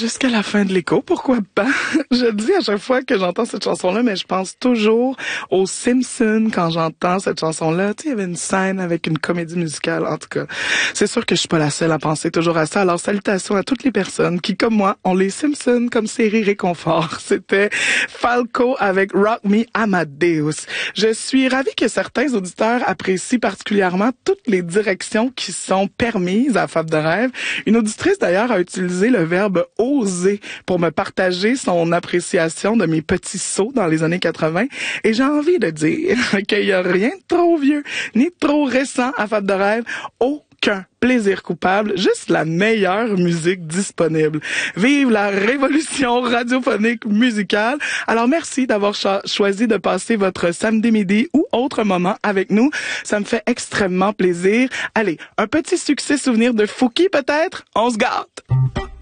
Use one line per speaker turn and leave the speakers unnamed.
jusqu'à la fin de l'écho, pourquoi pas? Je dis à chaque fois que j'entends cette chanson-là, mais je pense toujours aux Simpsons quand j'entends cette chanson-là. Tu sais, il y avait une scène avec une comédie musicale, en tout cas. C'est sûr que je suis pas la seule à penser toujours à ça. Alors, salutations à toutes les personnes qui, comme moi, ont les Simpsons comme série réconfort. C'était Falco avec Rock Me Amadeus. Je suis ravie que certains auditeurs apprécient particulièrement toutes les directions qui sont permises à Fab de rêve. Une auditrice, d'ailleurs, a utilisé le verbe « oser » pour me partager son appréciation de mes petits sauts dans les années 80. Et j'ai envie de dire qu'il n'y a rien de trop vieux ni de trop récent à Fab de rêve. Aucun plaisir coupable, juste la meilleure musique disponible. Vive la révolution radiophonique musicale. Alors merci d'avoir choisi de passer votre samedi midi ou autre moment avec nous. Ça me fait extrêmement plaisir. Allez, un petit succès souvenir de Fouki peut-être? On se gâte!